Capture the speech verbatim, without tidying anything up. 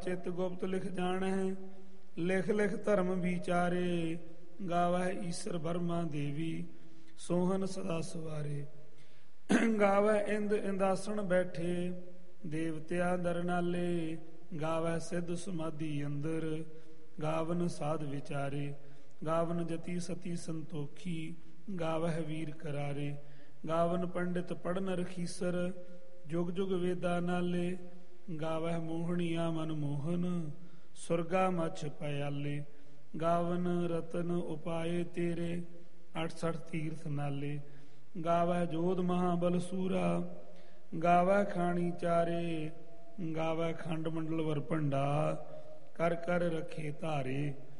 ਚਿਤ ਗੁਪਤ ਲਿਖ ਜਾਣਹਿ, ਲਿਖ ਲਿਖ ਧਰਮ ਵਿਚਾਰੇ। ਗਾਵਹਿ ਈਸਰ ਬਰਮਾ ਦੇਵੀ, ਸੋਹਨ ਸਦਾ ਸਵਾਰੇ। ਗਾਵਹਿ ਇੰਦ ਇੰਦਾਸਣ ਬੈਠੇ, ਦੇਵਤਿਆ ਦਰ ਨਾਲੇ। ਗਾਵਹਿ ਸਿੱਧ ਸਮਾਧੀ ਅੰਦਰ, ਗਾਵਨ ਸਾਧ ਵਿਚਾਰੇ। ਗਾਵਨ ਜਤੀ ਸਤੀ ਸੰਤੋਖੀ, ਗਾਵਹਿ ਵੀਰ ਕਰਾਰੇ। ਗਾਵਨ ਪੰਡਿਤ ਪੜਨ ਰਖੀਸਰ, ਜੁਗ ਜੁਗ ਵੇਦਾ ਨਾਲੇ। ਗਾਵਹਿ ਮੋਹਣੀਆ ਮਨ ਮੋਹਨ, ਸੁਰਗਾ ਮਛ ਪਿਆਲੇ। ਗਾਵਨ ਰਤਨ ਉਪਾਏ ਤੇਰੇ, ਅਠਸਠ ਤੀਰਥ ਨਾਲੇ। ਗਾਵਹਿ ਜੋਧ ਮਹਾਬਲ ਸੂਰਾ, ਗਾਵਹਿ ਖਾਣੀ ਚਾਰੇ। ਗਾਵਹਿ ਖੰਡ ਮੰਡਲ ਵਰ ਭੰਡਾ, ਕਰ ਕਰ ਰਖੇ ਧਾਰੇ।